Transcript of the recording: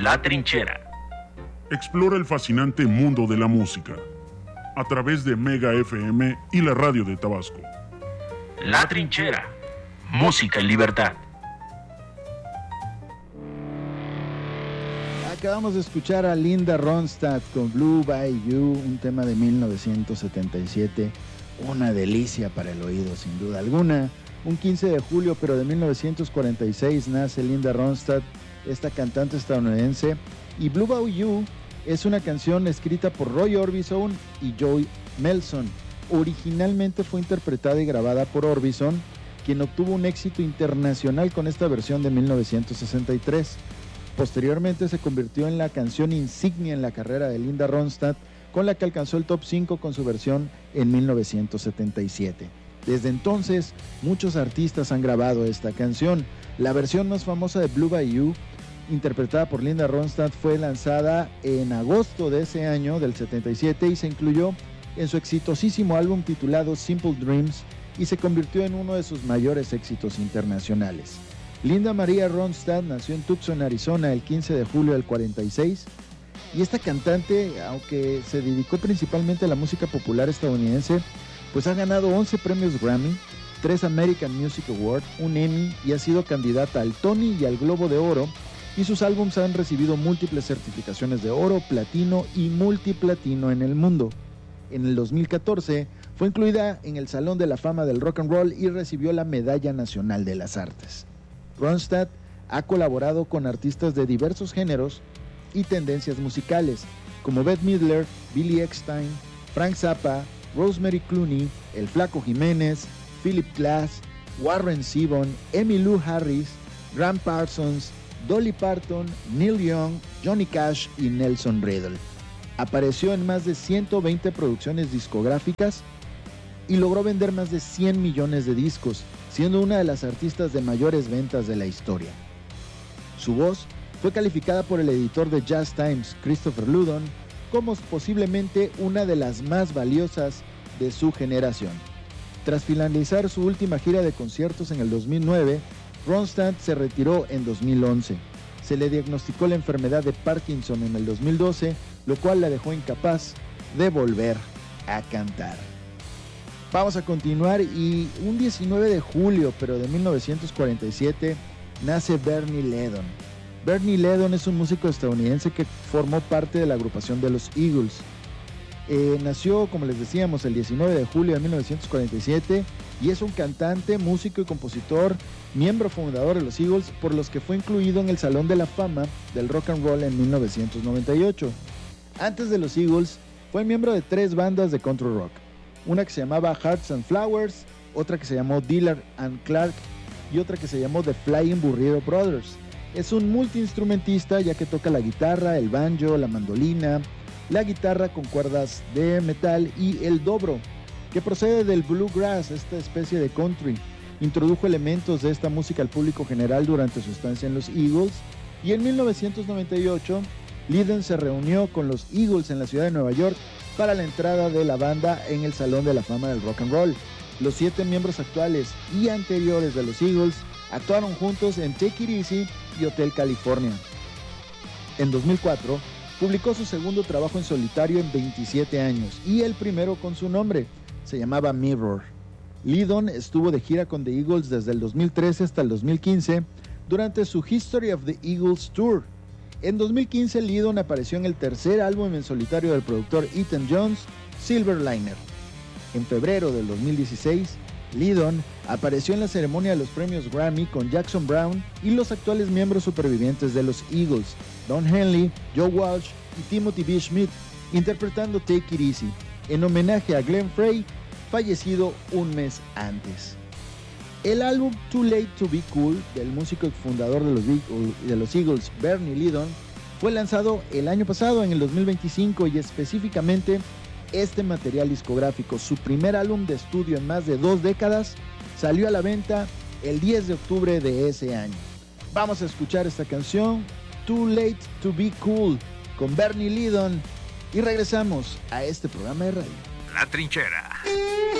La Trinchera. Explora el fascinante mundo de la música a través de Mega FM y la radio de Tabasco. La Trinchera. Música en libertad. Acabamos de escuchar a Linda Ronstadt con Blue Bayou, un tema de 1977, una delicia para el oído sin duda alguna. Un 15 de julio pero de 1946 nace Linda Ronstadt, esta cantante estadounidense, y Blue Bayou es una canción escrita por Roy Orbison y Joey Melson. Originalmente fue interpretada y grabada por Orbison, quien obtuvo un éxito internacional con esta versión de 1963. Posteriormente se convirtió en la canción insignia en la carrera de Linda Ronstadt, con la que alcanzó el top 5 con su versión en 1977. Desde entonces, muchos artistas han grabado esta canción. La versión más famosa de Blue Bayou, interpretada por Linda Ronstadt, fue lanzada en agosto de ese año, del 77, y se incluyó en su exitosísimo álbum titulado Simple Dreams, y se convirtió en uno de sus mayores éxitos internacionales. Linda Maria Ronstadt nació en Tucson, Arizona, el 15 de julio del 46, y esta cantante, aunque se dedicó principalmente a la música popular estadounidense, pues ha ganado 11 premios Grammy, 3 American Music Awards, un Emmy, y ha sido candidata al Tony y al Globo de Oro, y sus álbumes han recibido múltiples certificaciones de oro, platino y multiplatino en el mundo. En el 2014 fue incluida en el Salón de la Fama del Rock and Roll y recibió la Medalla Nacional de las Artes. Ronstadt ha colaborado con artistas de diversos géneros y tendencias musicales, como Bette Midler, Billy Eckstine, Frank Zappa, Rosemary Clooney, El Flaco Jiménez, Philip Glass, Warren Zevon, Emmylou Harris, Graham Parsons, Dolly Parton, Neil Young, Johnny Cash y Nelson Riddle. Apareció en más de 120 producciones discográficas y logró vender más de 100 millones de discos, siendo una de las artistas de mayores ventas de la historia. Su voz fue calificada por el editor de Jazz Times, Christopher Ludon, como posiblemente una de las más valiosas de su generación. Tras finalizar su última gira de conciertos en el 2009, Ronstadt se retiró en 2011. Se le diagnosticó la enfermedad de Parkinson en el 2012, lo cual la dejó incapaz de volver a cantar. Vamos a continuar, y un 19 de julio, pero de 1947, nace Bernie Leadon. Bernie Leadon es un músico estadounidense que formó parte de la agrupación de los Eagles. Nació, como les decíamos, el 19 de julio de 1947 y es un cantante, músico y compositor, miembro fundador de los Eagles, por los que fue incluido en el Salón de la Fama del Rock and Roll en 1998. Antes de los Eagles, fue miembro de 3 bandas de country rock, una que se llamaba Hearts and Flowers, otra que se llamó Dillard and Clark y otra que se llamó The Flying Burrito Brothers. Es un multiinstrumentista, ya que toca la guitarra, el banjo, la mandolina, la guitarra con cuerdas de metal y el dobro, que procede del bluegrass, esta especie de country. Introdujo elementos de esta música al público general durante su estancia en los Eagles, y en 1998 Leadon se reunió con los Eagles en la ciudad de Nueva York para la entrada de la banda en el Salón de la Fama del Rock and Roll. Los 7 miembros actuales y anteriores de los Eagles actuaron juntos en Take It Easy y Hotel California. En 2004 publicó su segundo trabajo en solitario en 27 años, y el primero con su nombre. Se llamaba Mirror. Leadon estuvo de gira con The Eagles desde el 2013 hasta el 2015 durante su History of the Eagles Tour. En 2015, Leadon apareció en el tercer álbum en solitario del productor Ethan Jones, Silverliner. En febrero del 2016, Leadon apareció en la ceremonia de los premios Grammy con Jackson Browne y los actuales miembros supervivientes de los Eagles, Don Henley, Joe Walsh y Timothy B. Schmidt, interpretando Take It Easy, en homenaje a Glenn Frey, fallecido un mes antes. El álbum Too Late to Be Cool, del músico y fundador de los Eagles, Bernie Leadon, fue lanzado el año pasado, en el 2025, y específicamente este material discográfico, su primer álbum de estudio en más de 2 décadas, salió a la venta el 10 de octubre de ese año. Vamos a escuchar esta canción, Too Late to Be Cool, con Bernie Leadon, y regresamos a este programa de radio. La Trinchera.